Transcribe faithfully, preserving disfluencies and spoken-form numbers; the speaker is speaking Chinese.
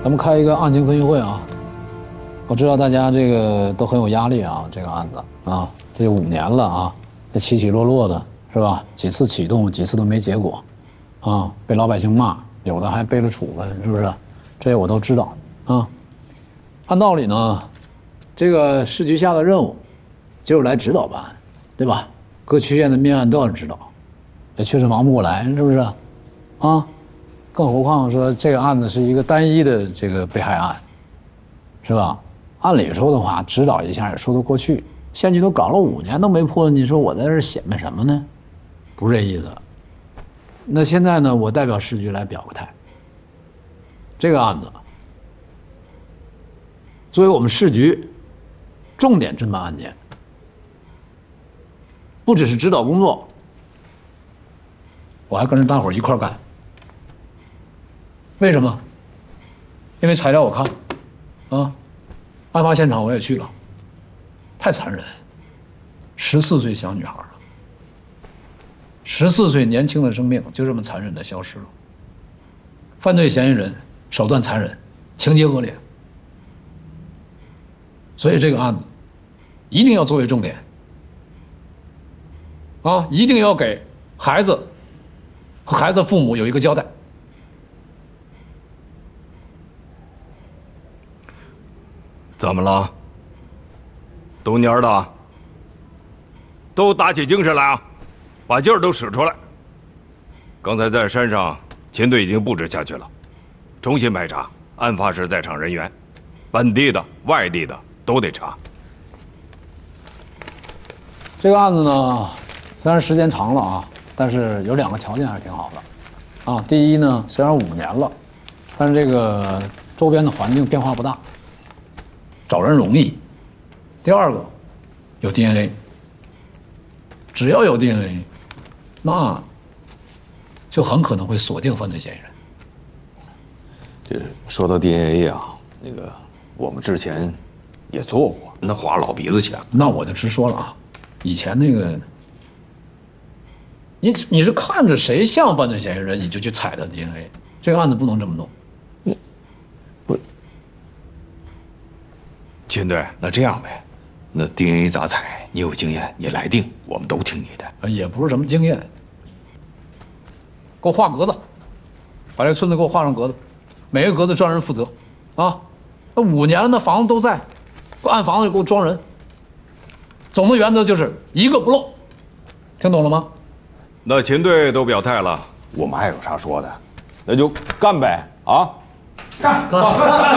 咱们开一个案情分析会啊！我知道大家这个都很有压力啊，这个案子啊，这五年了啊，这起起落落的是吧？几次启动，几次都没结果，啊，被老百姓骂，有的还背了处分，是不是？这些我都知道啊。按道理呢，这个市局下的任务就是来指导办案，对吧？各区县的命案都要指导，也确实忙不过来，是不是？啊。更何况说这个案子是一个单一的这个被害案，是吧？按理说的话，指导一下也说得过去。县局都搞了五年都没破，你说我在这显摆什么呢？不是这意思。那现在呢，我代表市局来表个态。这个案子作为我们市局重点侦办案件，不只是指导工作，我还跟着大伙儿一块儿干。为什么？因为材料我看了，啊，案发现场我也去了，太残忍。十四岁小女孩了，十四岁年轻的生命就这么残忍的消失了。犯罪嫌疑人手段残忍，情节恶劣，所以这个案子一定要作为重点，啊，一定要给孩子和孩子的父母有一个交代。 怎么了？都蔫的，都打起精神来啊，把劲儿都使出来。刚才在山上，秦队已经布置下去了，重新排查案发时在场人员，本地的、外地的都得查。 这个案子呢，虽然时间长了啊，但是有两个条件还是挺好的，啊，第一呢，虽然五年了，但是这个周边的环境变化不大。找人容易，第二个有 D N A， 只要有 D N A， 那就很可能会锁定犯罪嫌疑人。 这说到 D N A 啊，那个我们之前也做过，那花老鼻子钱。 那我就直说了啊，以前那个，你你是看着谁像犯罪嫌疑人，你就去采的 D N A， 这个案子不能这么弄。 秦队，那这样呗，那 D N A 咋采？你有经验，你来定，我们都听你的。 也不是什么经验，给我画格子，把这个村子给我画上格子，每个格子专人负责，啊，那五年了，那房子都在，按房子给我装人。总的原则就是一个不漏，听懂了吗？ 那秦队都表态了， 我们还有啥说的？那就干呗，啊， 干！